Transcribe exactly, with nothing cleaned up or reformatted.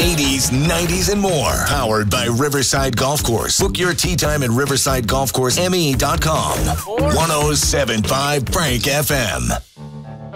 eighties, nineties, and more. Powered by Riverside Golf Course. Book your tee time at riverside golf course m e dot com. one oh seven point five Frank F M.